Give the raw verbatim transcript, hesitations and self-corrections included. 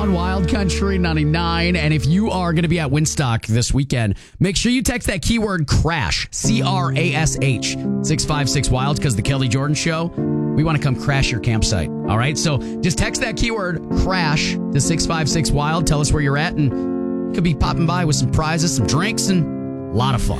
around Wild Country ninety-nine. And if you are going to be at Winstock this weekend, make sure you text that keyword CRASH, C R A S H, six five six wild, because the Kelly Jordan Show, we want to come crash your campsite. All right? So just text that keyword CRASH to six five six wild. Tell us where you're at, and you could be popping by with some prizes, some drinks, and a lot of fun.